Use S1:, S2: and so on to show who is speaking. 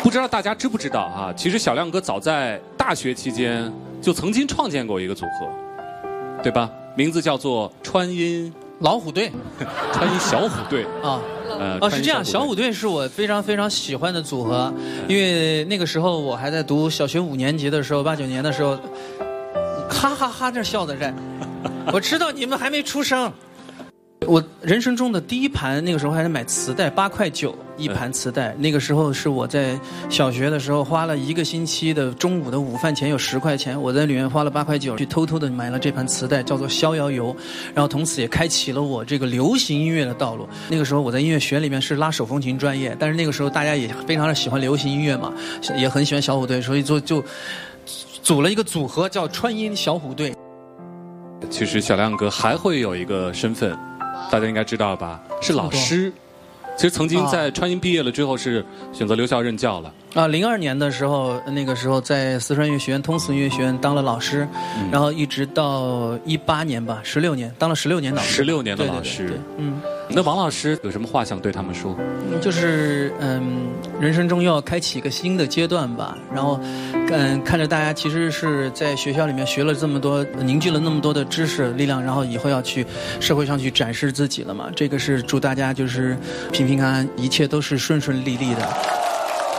S1: 不知道大家知不知道啊？其实小亮哥早在大学期间就曾经创建过一个组合，对吧？名字叫做川音
S2: 老虎队，
S1: 川音小虎队
S2: 啊。是这样，小虎队是我非常非常喜欢的组合，因为那个时候我还在读小学5年级的时候，8、9年的时候，哈哈哈这笑的在，我知道你们还没出生。我人生中的第一盘，那个时候还是买磁带，8.9块一盘磁带。那个时候是我在小学的时候花了1个星期的中午的午饭钱有10块钱，我在里面花了8.9块去偷偷的买了这盘磁带，叫做《逍遥游》，然后从此也开启了我这个流行音乐的道路。那个时候我在音乐学里面是拉手风琴专业，但是那个时候大家也非常的喜欢流行音乐嘛，也很喜欢小虎队，所以就组了一个组合叫川音小虎队。
S1: 其实小亮哥还会有一个身份，大家应该知道吧？是老师。其实曾经在川音毕业了之后，是选择留校任教了。
S2: 02年的时候，那个时候在四川音乐学院、通俗音乐学院当了老师，然后一直到18年吧，16年当了16年老师。
S1: 16年的老师，对，那王老师有什么话想对他们说？
S2: 就是人生中要开启一个新的阶段吧。然后看着大家其实是在学校里面学了这么多，凝聚了那么多的知识力量，然后以后要去社会上去展示自己了嘛。这个是祝大家就是平平安安，一切都是顺顺利利的。